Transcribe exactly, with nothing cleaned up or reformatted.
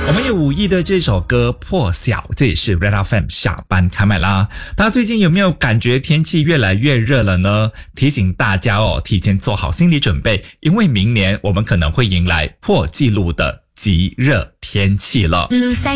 我们有五亿的这首歌破晓，这也是 Red F M 下班开麦啦。大家最近有没有感觉天气越来越热了呢？提醒大家哦，提前做好心理准备，因为明年我们可能会迎来破纪录的极热天气了。